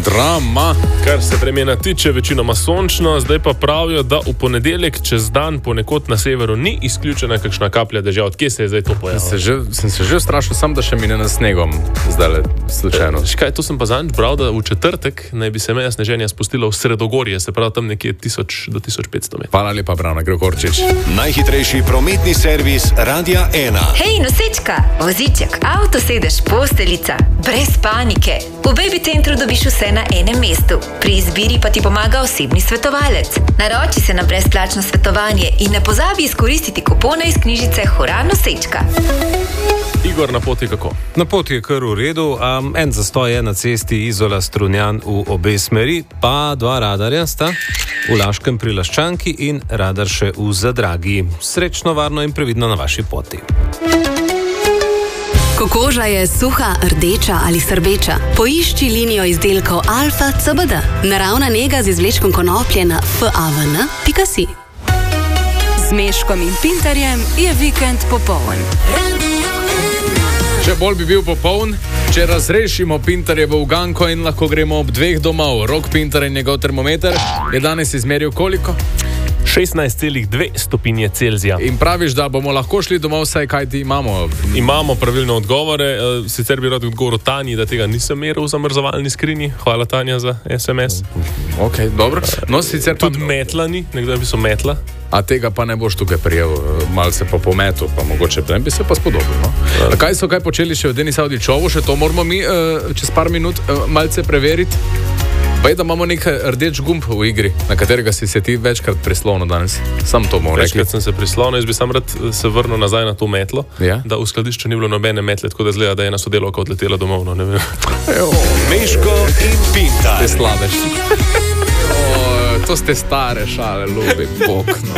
Drama. Kar se vremena tiče, večinoma sončno, zdaj pa pravijo, da v ponedeljek čez dan ponekod na severu ni izključena kakšna kaplja dežja. Odkje se je zdaj to pojavilo? Sem se že strašil, sam da še mine na snegom, zdaj slučajno. Škaj, to sem pa zadnjič bral, da v četrtek naj bi se meja sneženja spustila v Sredogorje, se pravi tam nekje 1000 do 1500 metrov. Hvala lepa, Brana Gregorčič. Najhitrejši prometni servis Radia 1. Hej, nosečka, voziček, avtosedež, posteljica, brez panike. V Baby Centru dobiš vse na enem mestu. Pri izbiri pa ti pomaga osebni svetovalec. Naroči se na brezplačno svetovanje in ne pozabi izkoristiti kupona iz knjižice Hura nosečka. Igor, na poti kako? Na poti je kar v redu, en zastoj je na cesti Izola-Strunjan v obe smeri, pa dva radarja sta v Laškem pri Laščanki in radar še v Zadragi. Srečno, varno in previdno na vaši poti. Ko koža je suha, rdeča ali srbeča, poišči linijo izdelkov Alfa CBD. Naravna nega z izvlečkom konoplje na favn.si. Z Meškom in Pintarjem je vikend popoln. Še bolj bi bil popoln, če razrešimo Pintarjevo uganko in lahko gremo ob 2 domov. Rok Pintar in njegov termometer je danes izmeril koliko? 16,2 stopinje Celzija. In praviš, da bomo lahko šli domov, saj kaj ti imamo? Imamo pravilne odgovore, sicer bi rad odgovoril Tanji, da tega nisem meril v zamrzovalni skrinji. Hvala, Tanja, za SMS. Ok, dobro. No, sicer tudi metla ni, nekdaj bi so metla. A tega pa ne boš tukaj prijel, malce po pometu, pa mogoče ne bi se pa spodobilo. No? Kaj počeli še v Denis Avdićovu, še to moramo mi čez par minut malce preveriti. Pa je, da imamo nek rdeč gumb v igri, na katerega si se ti večkrat prislonil danes. Sam to bomo rekli. Večkrat sem se prislonil, jaz bi sam rad se vrnil nazaj na to metlo, da v skladišču ni bilo nobene metle, tako da zgleda, da je ena sodelavka odletela domov. No, ne vem. Meško in Pintar. Te slabe. To ste stare šale, ljubi bog. No.